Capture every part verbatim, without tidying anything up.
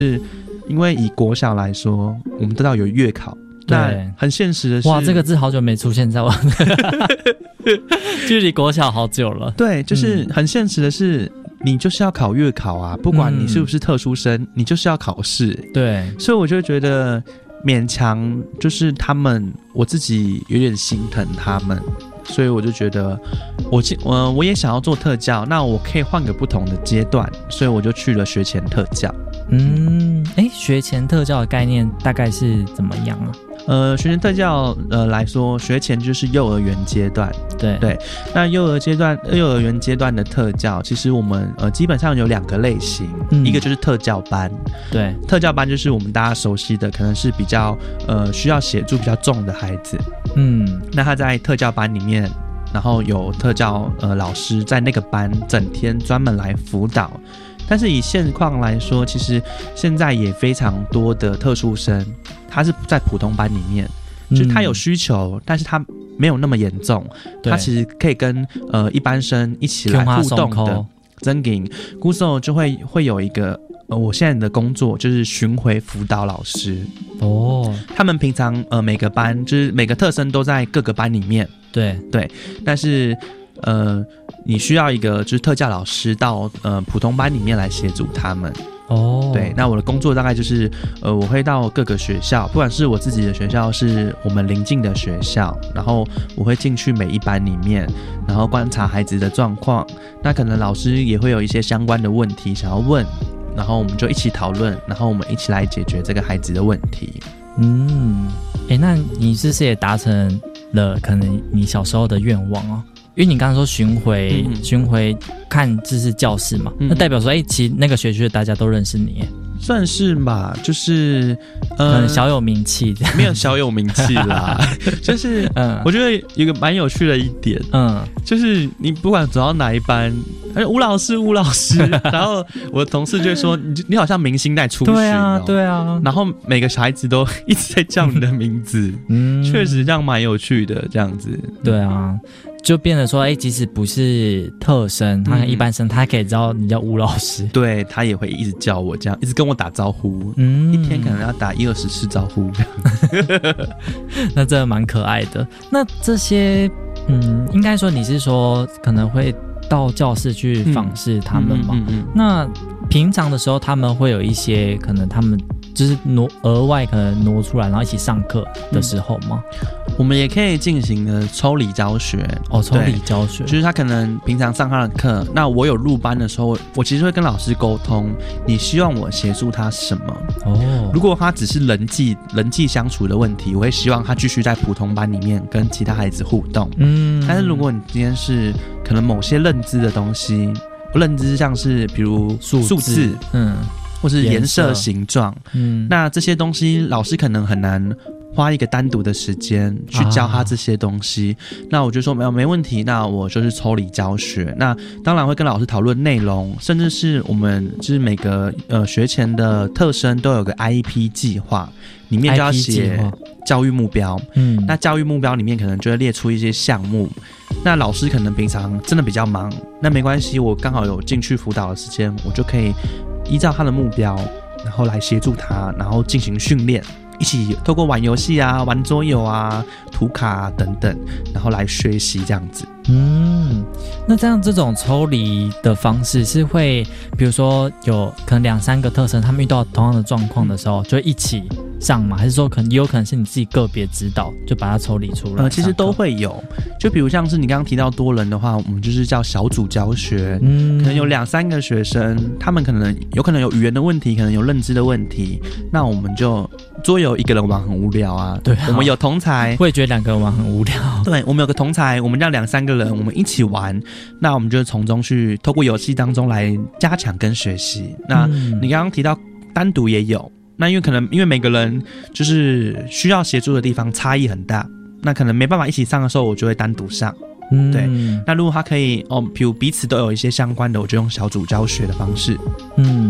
因为以国小来说，我们知道有月考，那很现实的是， 哇，这个字好久没出现在我距离国小好久了。 对，就是很现实的是，你就是要考月考啊，不管你是不是特殊生，嗯、你就是要考试。 对， 所以我就觉得勉强就是他们，我自己有点心疼他们。所以我就觉得我我我也想要做特教，那我可以换个不同的阶段，所以我就去了学前特教。 嗯，哎，学前特教的概念大概是怎么样啊？ 呃，学前特教呃来说，学前就是幼儿园阶段， 对对。那幼儿阶段、幼儿园阶段的特教，其实我们呃基本上有两个类型，嗯、一个就是特教班， 对， 特教班就是我们大家熟悉的，可能是比较呃需要协助比较重的孩子，嗯，那他在特教班里面，然后有特教呃老师在那个班整天专门来辅导。但是以现况来说，其实现在也非常多的特殊生，他是在普通班里面，就是他有需求，嗯、但是他没有那么严重，他其实可以跟呃一般生一起来互动的。真给姑嫂就会会有一个呃，我现在的工作就是巡回辅导老师哦，他们平常呃每个班就是每个特生都在各个班里面， 对对，但是呃。你需要一个就是特教老师到呃普通班里面来协助他们哦。对，那我的工作大概就是呃我会到各个学校，不管是我自己的学校，是我们邻近的学校，然后我会进去每一班里面，然后观察孩子的状况。那可能老师也会有一些相关的问题想要问，然后我们就一起讨论，然后我们一起来解决这个孩子的问题。 嗯，哎，那你是不是也达成了可能你小时候的愿望哦？因为你刚刚说巡回、嗯、巡回看这是教室嘛、嗯、那代表说哎，其实那个学区的大家都认识你， 算是吧，就是呃，可能小有名气， 没有小有名气啦，就是嗯，我觉得有个蛮有趣的一点，嗯，就是你不管走到哪一班，哎，吴老师，吴老师，然后我的同事就会说你你好像明星在出巡、哦， 对啊，对啊， 然后每个小孩子都一直在叫你的名字，嗯，确实这样蛮有趣的，这样子， 对啊。就变得说，哎、欸，即使不是特生，他一般生，他可以知道你叫吴老师， 对他也会一直叫我这样，一直跟我打招呼，嗯，一天可能要打一二十次招呼这样， 那真的蛮可爱的。那这些，嗯，应该说你是说可能会到教室去访视他们嘛？嗯嗯嗯嗯、那平常的时候，他们会有一些可能他们。就是挪额外可能挪出来，然后一起上课的时候吗？ 嗯、我们也可以进行的抽离教学哦，抽离教学就是他可能平常上他的课，那我有入班的时候，我其实会跟老师沟通，你希望我协助他什么？哦，如果他只是人际人际相处的问题，我会希望他继续在普通班里面跟其他孩子互动。嗯，但是如果你今天是可能某些认知的东西，认知像是比如数字，数字嗯。或是颜色、形状，嗯，那这些东西老师可能很难花一个单独的时间去教他这些东西。啊、那我就说没有没问题，那我就是抽离教学。那当然会跟老师讨论内容，甚至是我们就是每个呃学前的特生都有个 I E P 计划，里面就要写教育目标。嗯，那教育目标里面可能就会列出一些项目。那老师可能平常真的比较忙，那没关系，我刚好有进去辅导的时间，我就可以。依照他的目标，然后来协助他，然后进行训练，一起透过玩游戏啊、玩桌游啊、图卡啊等等，然后来学习这样子。 嗯，那这样这种抽离的方式是会，比如说有可能两三个特生，他们遇到同样的状况的时候，就会一起上吗？还是说可能也有可能是你自己个别指导，就把它抽离出来？ 呃，其实都会有。就比如像是你刚刚提到多人的话，我们就是叫小组教学，嗯，可能有两三个学生，他们可能有可能有语言的问题，可能有认知的问题，那我们就桌游一个人玩很无聊啊， 对啊， 我们有同才， 我也觉得两个人玩很无聊， 对，我们有个同才，我们让两三个人我们一起玩，那我们就从中去透过游戏当中来加强跟学习。那你刚刚提到单独也有，那因为可能因为每个人就是需要协助的地方差异很大，那可能没办法一起上的时候，我就会单独上。嗯，对。那如果他可以哦，比如彼此都有一些相关的，我就用小组教学的方式。 嗯，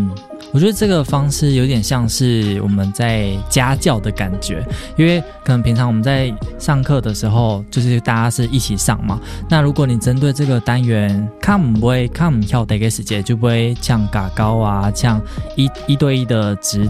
我觉得这个方式有点像是我们在家教的感觉，因为可能平常我们在上课的时候，就是大家是一起上嘛。那如果你针对这个单元，看不会看不跳的一个时间，就不会像嘎高啊，像一一对一的指